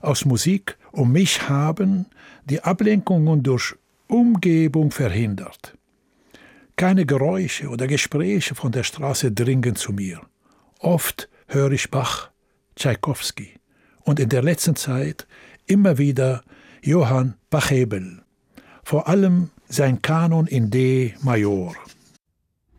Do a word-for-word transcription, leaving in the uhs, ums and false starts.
aus Musik um mich haben die Ablenkungen durch Umgebung verhindert. Keine Geräusche oder Gespräche von der Straße dringen zu mir. Oft höre ich Bach, Tschaikowski und in der letzten Zeit immer wieder Johann Pachelbel, vor allem sein Kanon in D-Major.